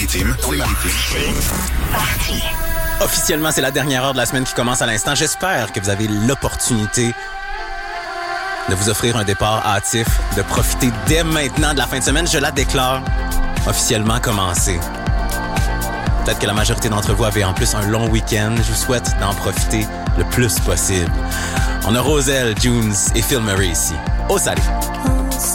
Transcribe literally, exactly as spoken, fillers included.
Maritimes, dans les Maritimes. Parti. Officiellement, c'est la dernière heure de la semaine qui commence à l'instant. J'espère que vous avez l'opportunité de vous offrir un départ hâtif, de profiter dès maintenant de la fin de semaine. Je la déclare officiellement commencée. Peut-être que la majorité d'entre vous avez en plus un long week-end. Je vous souhaite d'en profiter le plus possible. On a Roselle, Junes et Phil Murray ici. Au salut!